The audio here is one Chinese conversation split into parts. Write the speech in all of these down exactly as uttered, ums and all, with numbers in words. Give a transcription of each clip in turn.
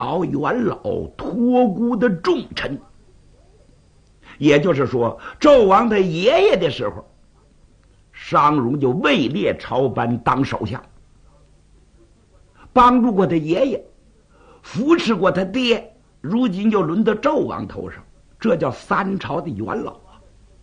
熬元老托孤的重臣。也就是说，纣王他爷爷的时候，商容就位列朝班当首相，帮助过他爷爷，扶持过他爹，如今就轮到纣王头上，这叫三朝的元老啊。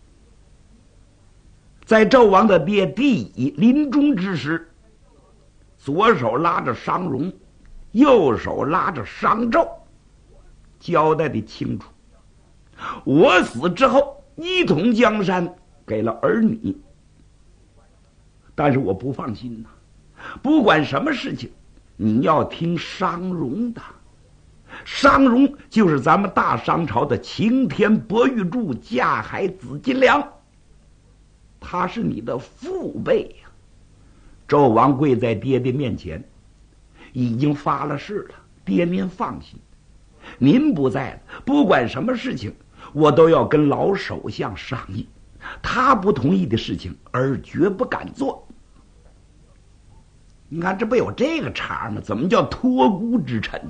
在纣王的爹帝乙临终之时，左手拉着商容，右手拉着商纣，交代的清楚。我死之后，一统江山给了儿女，但是我不放心呐、啊，不管什么事情，你要听商容的。商容就是咱们大商朝的擎天博玉柱、架海紫金梁，他是你的父辈呀、啊。纣王跪在爹爹面前，已经发了誓了，爹您放心，您不在了，不管什么事情，我都要跟老首相商议，他不同意的事情，儿绝不敢做。你看，这不有这个茬吗？怎么叫托孤之臣？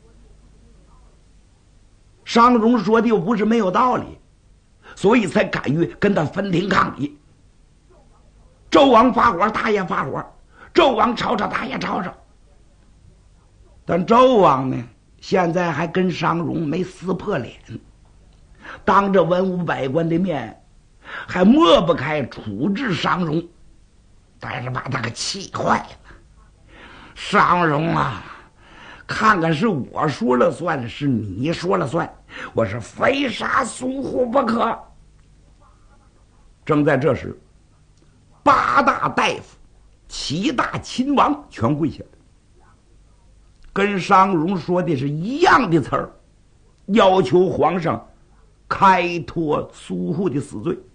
商容说的又不是没有道理，所以才敢于跟他分庭抗礼。纣王发火，他也发火；纣王吵吵，他也吵吵。但纣王呢，现在还跟商容没撕破脸，当着文武百官的面，还抹不开处置商容，但是把他给气坏了。商容啊，看看是我说了算，是你说了算，我是非杀苏护不可。正在这时，八大大夫、七大亲王全跪下了，跟商容说的是一样的词儿，要求皇上开脱苏护的死罪。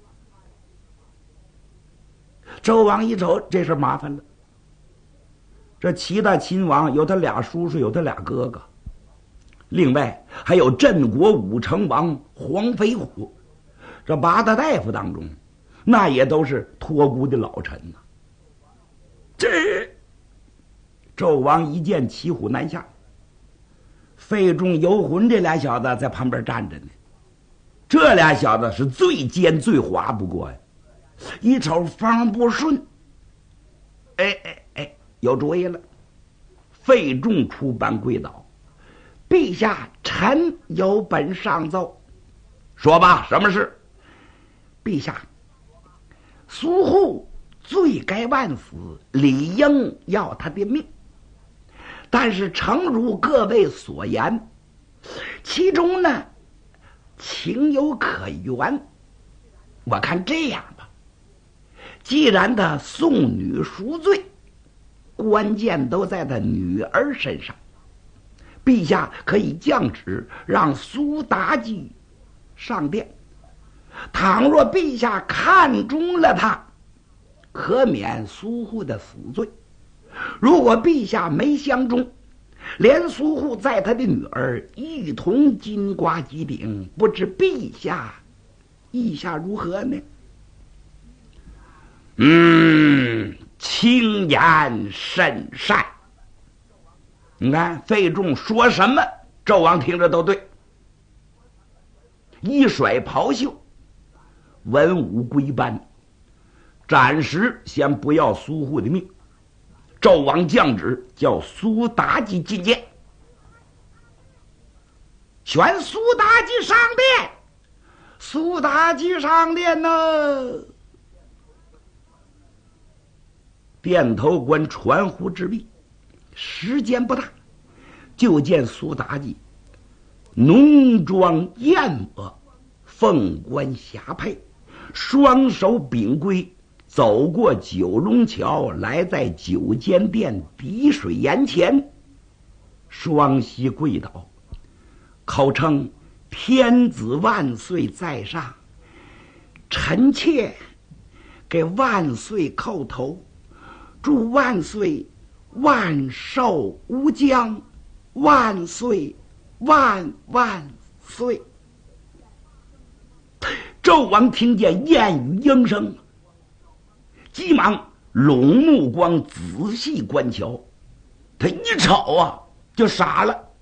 纣王一瞅，这事麻烦了。这七大亲王有他俩叔叔，有他俩哥哥，另外还有镇国武成王黄飞虎。这八大大夫当中，那也都是托孤的老臣呐、啊。这纣王一见骑虎难下，费仲、游魂这俩小子在旁边站着呢。这俩小子是最奸最滑不过呀，一瞅风不顺，哎哎哎，有主意了。费仲出班跪倒，陛下，臣有本上奏。说吧，什么事？陛下，苏护罪该万死，理应要他的命。但是诚如各位所言，其中呢情有可原。我看这样吧，既然他送女赎罪，关键都在他女儿身上，陛下可以降旨让苏妲己上殿。倘若陛下看中了他，可免苏护的死罪；如果陛下没相中，连苏护在他的女儿一同金瓜击顶，不知陛下意下如何呢？嗯，轻言甚善。你看费仲说什么，纣王听着都对。一甩袍袖，文武归班，暂时先不要苏护的命。纣王降旨叫苏妲己觐见，选苏妲己上殿。苏妲己上殿呢，殿头官传呼之毕，时间不大，就见苏妲己浓妆艳抹，凤冠霞帔，双手秉圭，走过九龙桥，来在九间殿滴水岩前，双膝跪倒，口称天子万岁在上，臣妾给万岁叩头，祝万岁万寿无疆，万岁万万岁。纣王听见燕语应声，急忙拢目光仔细观瞧，他一瞅啊就傻了。